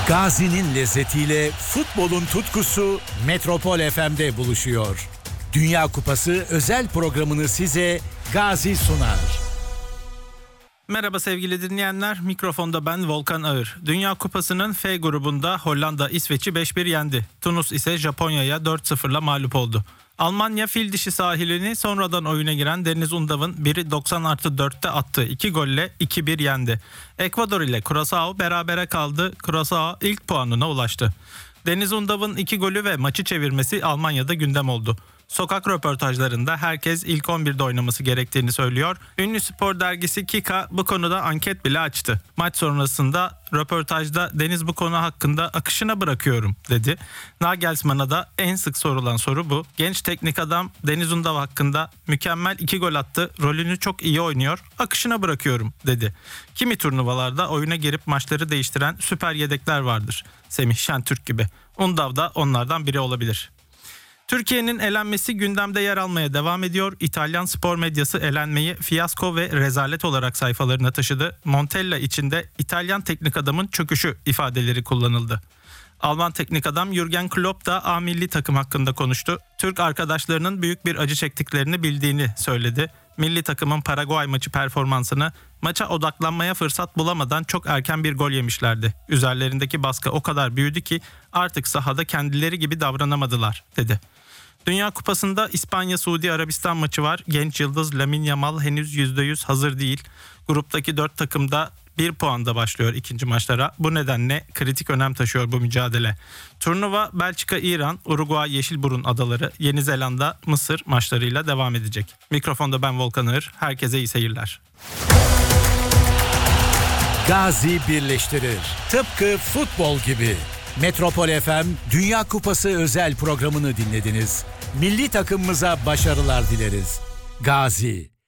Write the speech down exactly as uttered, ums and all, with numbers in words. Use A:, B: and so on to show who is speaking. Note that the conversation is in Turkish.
A: Gazi'nin lezzetiyle futbolun tutkusu Metropol F M'de buluşuyor. Dünya Kupası özel programını size Gazi sunar.
B: Merhaba sevgili dinleyenler, mikrofonda ben Volkan Ağır. Dünya Kupası'nın F grubunda Hollanda İsveç'i beş bir yendi. Tunus ise Japonya'ya dört sıfırla mağlup oldu. Almanya fil dişi sahilini sonradan oyuna giren Deniz Undav'ın biri doksan artı dörtte attığı iki golle iki bir yendi. Ekvador ile Curaçao berabere kaldı. Curaçao ilk puanına ulaştı. Deniz Undav'ın iki golü ve maçı çevirmesi Almanya'da gündem oldu. Sokak röportajlarında herkes ilk on birde oynaması gerektiğini söylüyor. Ünlü spor dergisi Kika bu konuda anket bile açtı. Maç sonrasında röportajda Deniz bu konu hakkında akışına bırakıyorum dedi. Nagelsmann'a da en sık sorulan soru bu. Genç teknik adam Deniz Undav hakkında mükemmel iki gol attı, rolünü çok iyi oynuyor, akışına bırakıyorum dedi. Kimi turnuvalarda oyuna girip maçları değiştiren süper yedekler vardır. Semih Şentürk gibi. Undav da onlardan biri olabilir. Türkiye'nin elenmesi gündemde yer almaya devam ediyor. İtalyan spor medyası elenmeyi fiyasko ve rezalet olarak sayfalarına taşıdı. Montella içinde İtalyan teknik adamın çöküşü ifadeleri kullanıldı. Alman teknik adam Jürgen Klopp da A milli takım hakkında konuştu. Türk arkadaşlarının büyük bir acı çektiklerini bildiğini söyledi. Milli takımın Paraguay maçı performansını maça odaklanmaya fırsat bulamadan çok erken bir gol yemişlerdi. Üzerlerindeki baskı o kadar büyüdü ki artık sahada kendileri gibi davranamadılar dedi. Dünya Kupası'nda İspanya-Suudi Arabistan maçı var. Genç yıldız Lamine Yamal henüz yüzde yüz hazır değil. Gruptaki dört takımda bir puanda başlıyor ikinci maçlara. Bu nedenle kritik önem taşıyor bu mücadele. Turnuva Belçika-İran, Uruguay-Yeşilburun adaları, Yeni Zelanda, Mısır maçlarıyla devam edecek. Mikrofonda ben Volkan Ağır. Herkese iyi seyirler.
A: Gazi birleştirir. Tıpkı futbol gibi. Metropol F M Dünya Kupası özel programını dinlediniz. Milli takımımıza başarılar dileriz. Gazi.